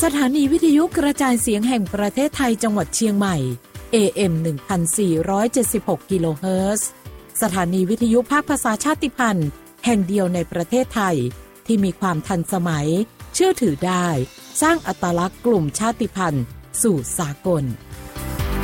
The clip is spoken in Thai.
สถานีวิทยุกระจายเสียงแห่งประเทศไทยจังหวัดเชียงใหม่ AM 1476 กิโลเฮิรตซ์สถานีวิทยุภาคภาษาชาติพันธุ์แห่งเดียวในประเทศไทยที่มีความทันสมัยเชื่อถือได้สร้างอัตลักษณ์กลุ่มชาติพันธุ์สู่สากล